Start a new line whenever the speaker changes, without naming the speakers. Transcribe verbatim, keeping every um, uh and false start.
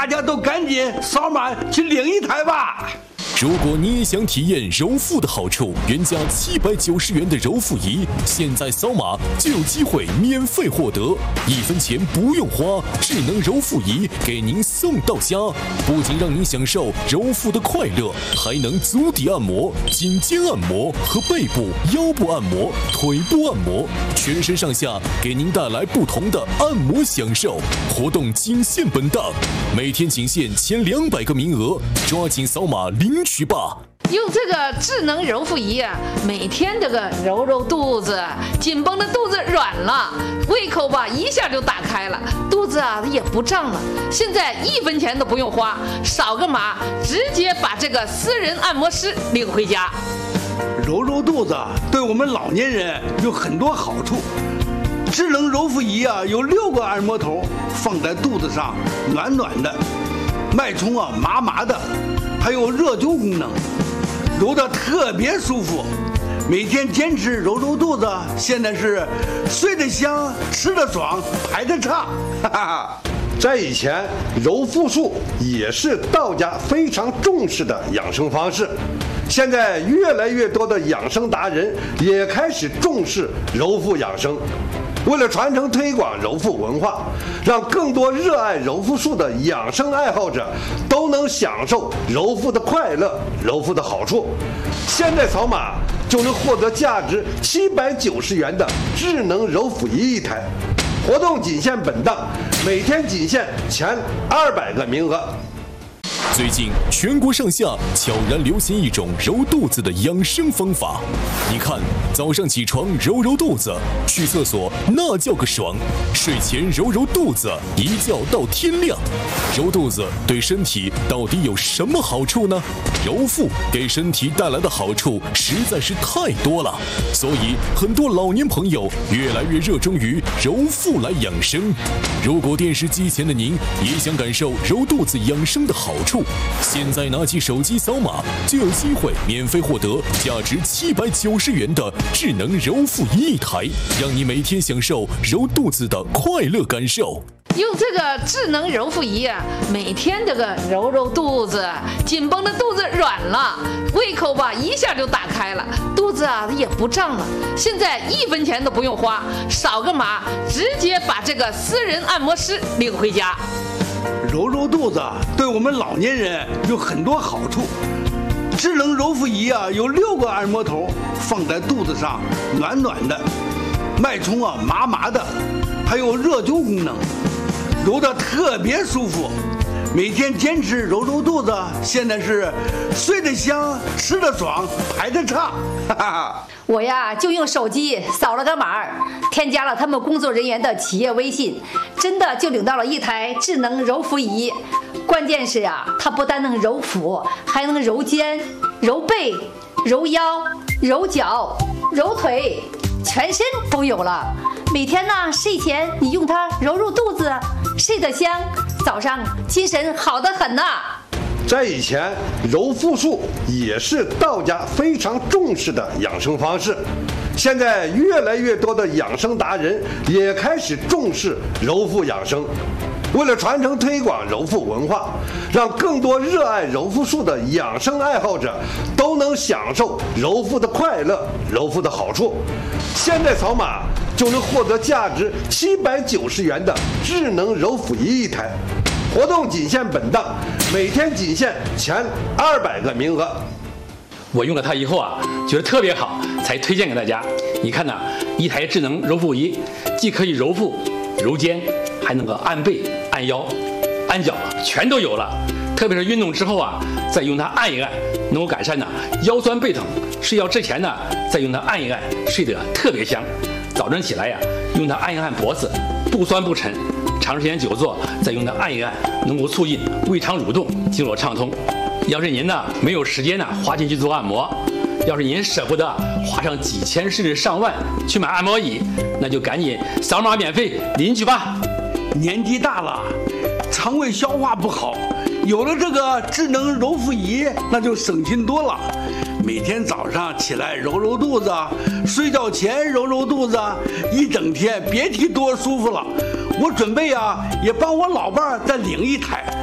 大家都赶紧扫码去领一台吧。
如果你也想体验柔肤的好处，原价七百九十元的柔肤仪，现在扫码就有机会免费获得，一分钱不用花，智能柔肤仪给您送到家。不仅让您享受柔肤的快乐，还能足底按摩、颈肩按摩和背部、腰部按摩、腿部按摩，全身上下给您带来不同的按摩享受。活动仅限本档，每天仅限前两百个名额，抓紧扫码领取吧。
用这个智能柔肤仪啊，每天这个揉揉肚子，紧绷的肚子软了，胃口吧一下就打开了，肚子啊也不胀了。现在一分钱都不用花，扫个码直接把这个私人按摩师领回家。
揉揉肚子对我们老年人有很多好处。智能柔肤仪啊，有六个按摩头放在肚子上，暖暖的，脉冲啊麻麻的，还有热灸功能，揉得特别舒服。每天坚持揉揉肚子，现在是睡得香，吃得爽，排得畅，哈哈。
在以前，揉腹术也是道家非常重视的养生方式。现在越来越多的养生达人也开始重视揉腹养生。为了传承推广揉腹文化，让更多热爱揉腹术的养生爱好者都能享受揉腹的快乐、揉腹的好处，现在扫码就能获得价值七百九十元的智能揉腹仪一台。活动仅限本档，每天仅限前二百个名额。
最近全国上下悄然流行一种揉肚子的养生方法。你看，早上起床揉揉肚子，去厕所那叫个爽；睡前揉揉肚子，一觉到天亮。揉肚子对身体到底有什么好处呢？揉腹给身体带来的好处实在是太多了，所以很多老年朋友越来越热衷于揉腹来养生。如果电视机前的您也想感受揉肚子养生的好处，现在拿起手机扫码就有机会免费获得价值七百九十元的智能揉腹仪一台，让你每天享受揉肚子的快乐感受。
用这个智能揉腹仪啊，每天这个揉揉肚子，紧绷的肚子软了，胃口吧一下就打开了，肚子啊也不胀了。现在一分钱都不用花，扫个码直接把这个私人按摩师领回家。
揉揉肚子对我们老年人有很多好处。智能揉腹仪啊，有六个按摩头放在肚子上，暖暖的，脉冲啊麻麻的，还有热灸功能，揉得特别舒服。每天坚持揉揉肚子，现在是睡得香，吃得爽，排得畅，哈哈。
我呀就用手机扫了个码，添加了他们工作人员的企业微信，真的就领到了一台智能揉腹仪。关键是啊，它不但能揉腹，还能揉肩、揉背、揉腰、揉脚、揉腿，全身都有了。每天呢睡前你用它揉揉肚子，睡得香，早上精神好得很呐。
在以前，揉腹术也是道家非常重视的养生方式。现在越来越多的养生达人也开始重视揉腹养生。为了传承推广揉腹文化，让更多热爱揉腹术的养生爱好者都能享受揉腹的快乐、揉腹的好处，现在扫码就能获得价值七百九十元的智能揉腹仪一台。活动仅限本档，每天仅限前二百个名额。
我用了它以后啊，觉得特别好，才推荐给大家。你看呐、啊，一台智能揉腹仪，既可以揉腹、揉肩，还能够按背、按腰、按脚，全都有了。特别是运动之后啊，再用它按一按，能够改善呢腰酸背疼。睡觉之前呢，再用它按一按，睡得特别香。早晨起来呀、啊，用它按一按脖子，不酸不沉。长时间久坐，再用它按一按，能够促进胃肠蠕动，经络畅通。要是您呢没有时间呢花钱去做按摩，要是您舍不得花上几千甚至上万去买按摩椅，那就赶紧扫码免费领取吧。
年纪大了，肠胃消化不好，有了这个智能揉腹仪，那就省心多了。每天早上起来揉揉肚子，睡觉前揉揉肚子，一整天别提多舒服了。我准备啊，也帮我老伴儿再领一台。